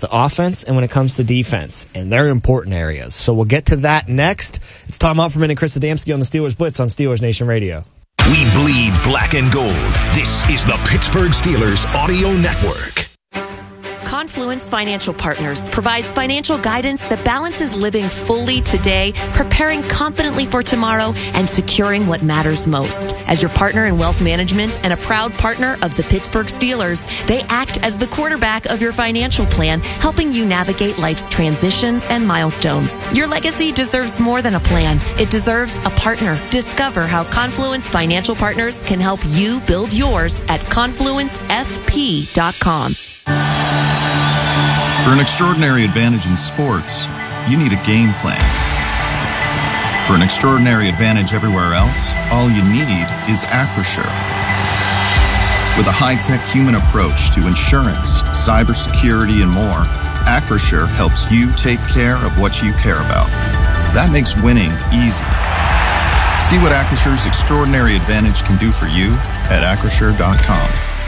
to offense and when it comes to defense, and they're important areas. So we'll get to that next. It's Tom Opperman and Chris Adamski on the Steelers Blitz on Steelers Nation Radio. We bleed black and gold. This is the Pittsburgh Steelers Audio Network. Confluence Financial Partners provides financial guidance that balances living fully today, preparing confidently for tomorrow, and securing what matters most. As your partner in wealth management and a proud partner of the Pittsburgh Steelers, they act as the quarterback of your financial plan, helping you navigate life's transitions and milestones. Your legacy deserves more than a plan. It deserves a partner. Discover how Confluence Financial Partners can help you build yours at confluencefp.com. For an extraordinary advantage in sports, you need a game plan. For an extraordinary advantage everywhere else, all you need is Acrisure. With a high-tech human approach to insurance, cybersecurity, and more, Acrisure helps you take care of what you care about. That makes winning easy. See what Acrisure's extraordinary advantage can do for you at Acrisure.com.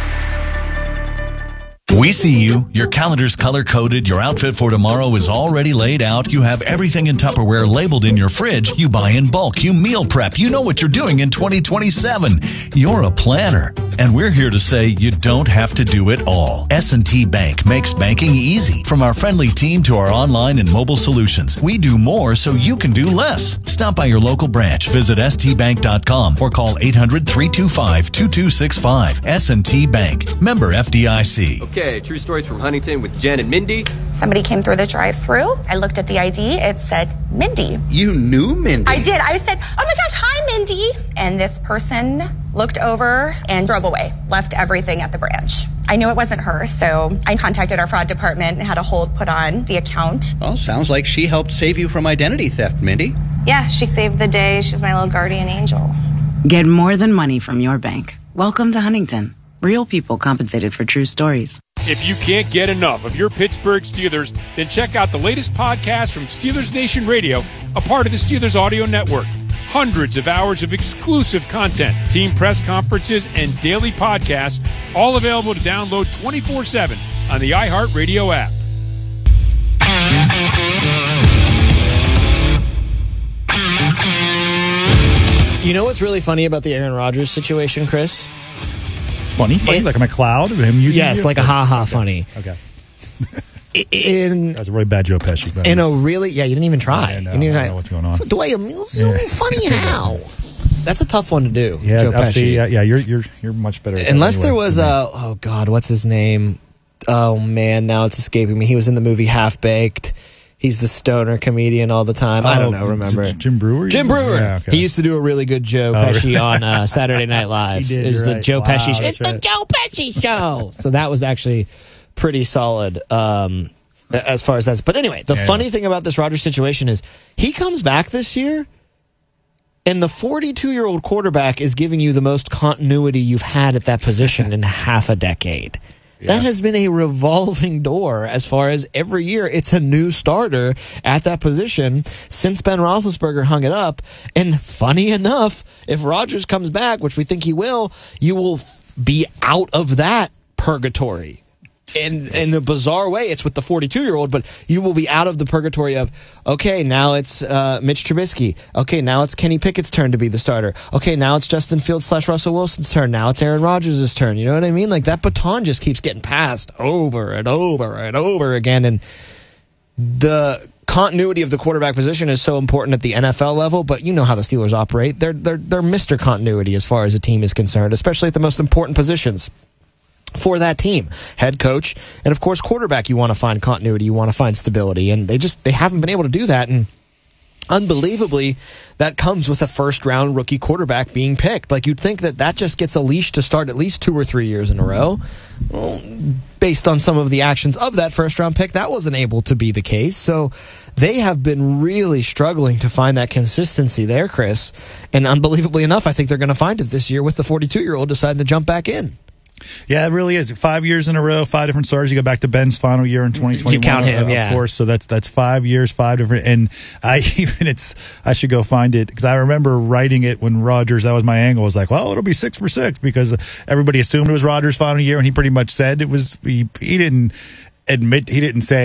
We see you. Your calendar's color-coded. Your outfit for tomorrow is already laid out. You have everything in Tupperware labeled in your fridge. You buy in bulk. You meal prep. You know what you're doing in 2027. You're a planner. And we're here to say you don't have to do it all. S&T Bank makes banking easy. From our friendly team to our online and mobile solutions, we do more so you can do less. Stop by your local branch. Visit stbank.com or call 800-325-2265. S&T Bank. Member FDIC. Okay, true stories from Huntington with Jen and Mindy. Somebody came through the drive-thru. I looked at the ID. It said Mindy. You knew Mindy? I did. I said, oh my gosh, hi, Mindy. And this person looked over and drove away, left everything at the branch. I knew it wasn't her, so I contacted our fraud department and had a hold put on the account. Well, sounds like she helped save you from identity theft, Mindy. Yeah, she saved the day. She was my little guardian angel. Get more than money from your bank. Welcome to Huntington. Real people compensated for true stories. If you can't get enough of your Pittsburgh Steelers, then check out the latest podcast from Steelers Nation Radio, a part of the Steelers Audio Network. Hundreds of hours of exclusive content, team press conferences, and daily podcasts, all available to download 24/7 on the iHeartRadio app. You know what's really funny about the Aaron Rodgers situation, Chris? Funny? Like I'm a cloud? Him using yes, you? like a ha-ha funny. Okay. That was a really bad Joe Pesci. But in a really, you didn't even try. Yeah, no, you didn't I don't know what's going on. Do I funny how? That's a tough one to do, yeah, Joe Pesci. Yeah, you're much better at Unless anyway. there was oh God, what's his name? Oh man, now it's escaping me. He was in the movie Half Baked. He's the stoner comedian all the time. I don't know, remember. Jim Brewer? Jim Brewer. Yeah, okay. He used to do a really good Joe Pesci on Saturday Night Live. He did, it was the right. Joe Pesci show. It's It's the Joe Pesci show. So that was actually pretty solid as far as that's. But anyway, the funny thing about this Rodgers situation is he comes back this year, and the 42-year-old quarterback is giving you the most continuity you've had at that position in half a decade. Yeah. That has been a revolving door as far as every year it's a new starter at that position since Ben Roethlisberger hung it up. And funny enough, if Rodgers comes back, which we think he will, you will be out of that purgatory. In a bizarre way, it's with the 42-year-old, but you will be out of the purgatory of, okay, now it's Mitch Trubisky. Okay, now it's Kenny Pickett's turn to be the starter. Okay, now it's Justin Fields / Russell Wilson's turn. Now it's Aaron Rodgers' turn. You know what I mean? Like, that baton just keeps getting passed over and over and over again. And the continuity of the quarterback position is so important at the NFL level, but you know how the Steelers operate. They're Mr. Continuity as far as a team is concerned, especially at the most important positions for that team. Head coach and, of course, quarterback. You want to find continuity. You want to find stability. And they haven't been able to do that. And unbelievably, that comes with a first-round rookie quarterback being picked. Like, you'd think that just gets a leash to start at least 2 or 3 years in a row. Well, based on some of the actions of that first-round pick, that wasn't able to be the case. So they have been really struggling to find that consistency there, Chris. And unbelievably enough, I think they're going to find it this year with the 42-year-old deciding to jump back in. Yeah, it really is. 5 years in a row, 5 different starters. You go back to Ben's final year in 2021. You count him, of course. So that's 5 years, 5 different. And I should go find it because I remember writing it when Rodgers. That was my angle. I was like, well, it'll be 6 for 6 because everybody assumed it was Rodgers' final year, and he pretty much said it was. He didn't admit. He didn't say